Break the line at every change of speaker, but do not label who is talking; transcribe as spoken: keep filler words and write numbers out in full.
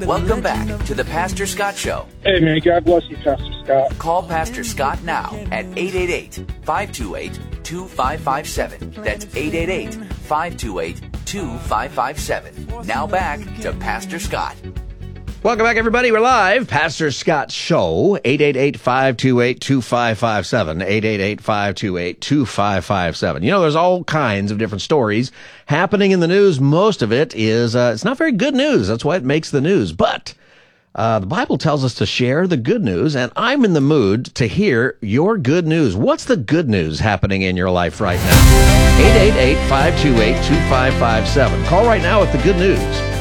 Welcome back to the Pastor Scott Show.
Hey, man, God bless you, Pastor Scott.
Call Pastor Scott now at eight eight eight, five two eight, two five five seven. That's eight eight eight, five two eight, two five five seven. Now back to Pastor Scott.
Welcome back, everybody. We're live. Pastor Scott Show, eight eight eight, five two eight, two five five seven, eight eight eight, five two eight, two five five seven. You know, there's all kinds of different stories happening in the news. Most of it is, uh, it's not very good news. That's why it makes the news. But uh, the Bible tells us to share the good news, and I'm in the mood to hear your good news. What's the good news happening in your life right now? eight eight eight, five two eight, two five five seven. Call right now with the good news.